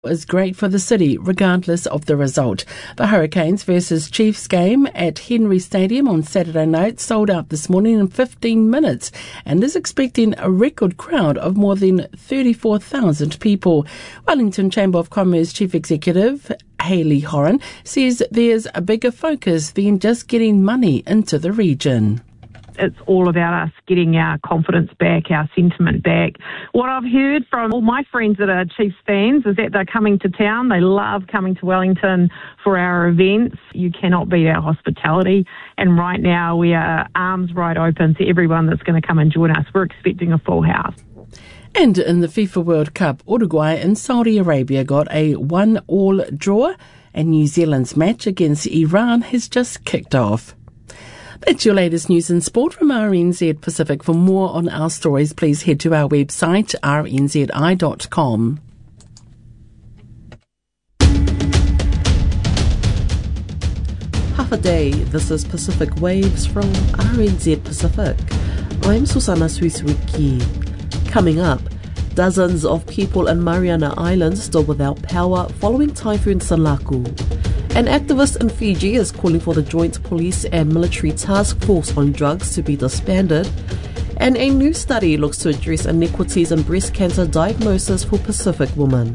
is great for the city, regardless of the result. The Hurricanes versus Chiefs game at Henry Stadium on Saturday night sold out this morning in 15 minutes and is expecting a record crowd of more than 34,000 people. Wellington Chamber of Commerce Chief Executive Hayley Horan says there's a bigger focus than just getting money into the region. It's all about us getting our confidence back, our sentiment back. What I've heard from all my friends that are Chiefs fans is that they're coming to town. They love coming to Wellington for our events. You cannot beat our hospitality. And right now we are arms wide open to everyone that's going to come and join us. We're expecting a full house. And in the FIFA World Cup, Uruguay and Saudi Arabia got a 1-1 draw, and New Zealand's match against Iran has just kicked off. That's your latest news and sport from RNZ Pacific. For more on our stories, please head to our website, rnzi.com. Half a day, this is Pacific Waves from RNZ Pacific. I'm Susana Suisuiki. Coming up, dozens of people in Mariana Islands still without power following Typhoon Sanlaku. An activist in Fiji is calling for the Joint Police and Military Task Force on Drugs to be disbanded. And a new study looks to address inequities in breast cancer diagnosis for Pacific women.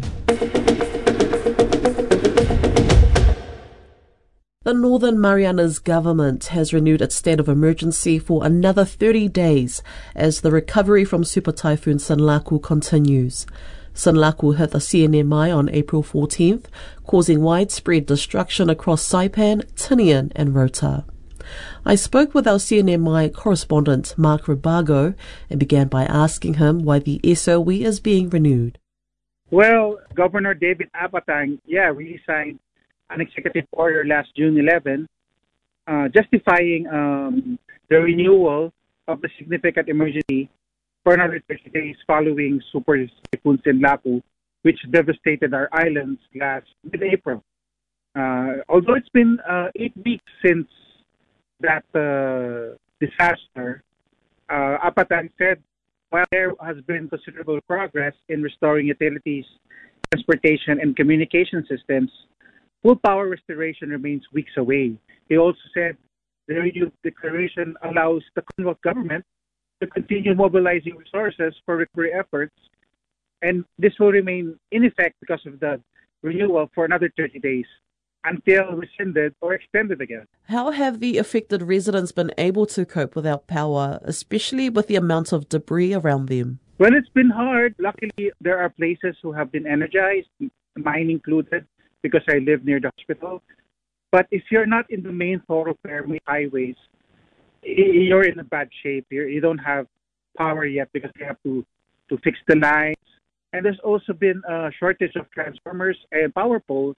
The Northern Marianas government has renewed its state of emergency for another 30 days as the recovery from Super Typhoon Sanlaku continues. Sanlaku hit the CNMI on April 14th, causing widespread destruction across Saipan, Tinian and Rota. I spoke with our CNMI correspondent Mark Rubago and began by asking him why the SOE is being renewed. Well, Governor David Apatang, really signed an executive order last June 11, justifying the renewal of the significant emergency for another 30 days following Super Typhoon Sanlaku, which devastated our islands last mid-April. Although it's been 8 weeks since that disaster, Apatang said while there has been considerable progress in restoring utilities, transportation, and communication systems, full power restoration remains weeks away. He also said the renewed declaration allows the Commonwealth government to continue mobilizing resources for recovery efforts, and this will remain in effect because of the renewal for another 30 days until rescinded or extended again. How have the affected residents been able to cope without power, especially with the amount of debris around them? Well, it's been hard. Luckily, there are places who have been energized, mine included, because I live near the hospital. But if you're not in the main thoroughfare, main highways, you're in a bad shape. You don't have power yet because you have to fix the lines. And there's also been a shortage of transformers and power poles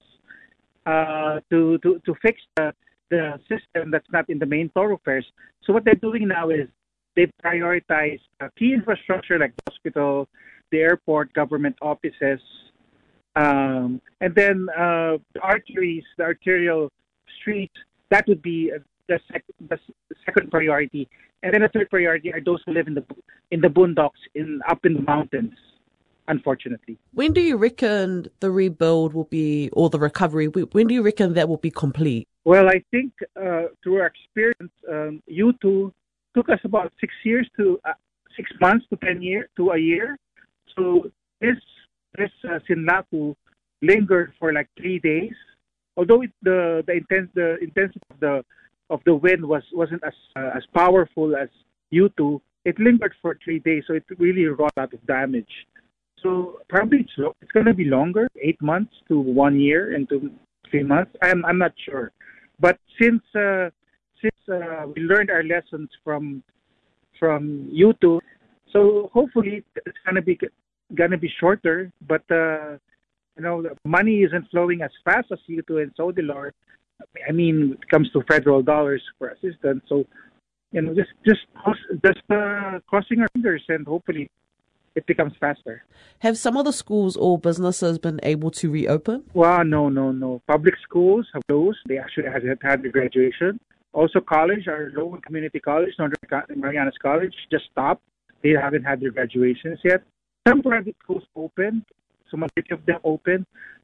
to fix the system that's not in the main thoroughfares. So what they're doing now is they prioritize key infrastructure like the hospital, the airport, government offices, and then the arteries, the arterial streets, that would be the second priority. And then the third priority are those who live in the boondocks, up in the mountains, unfortunately. When do you reckon the rebuild will be, or the recovery, when do you reckon that will be complete? Well, I think through our experience, U2 took us about 6 months to 10 years to a year. So this Sanlaku lingered for like 3 days. Although the intensity of the wind wasn't as powerful as U2, it lingered for 3 days, so it really wrought out of damage. So probably it's going to be longer, 8 months to 1 year and to 3 months. I'm not sure, but since we learned our lessons from U2, so hopefully it's gonna be shorter. But the money isn't flowing as fast as U2 and Sodilor. I mean, it comes to federal dollars for assistance. So, just crossing our fingers and hopefully it becomes faster. Have some of the schools or businesses been able to reopen? Well, no. Public schools have closed. They actually haven't had the graduation. Also, college, our local community college, Northern Marianas College, just stopped. They haven't had their graduations yet. Some private schools open. So majority of them open.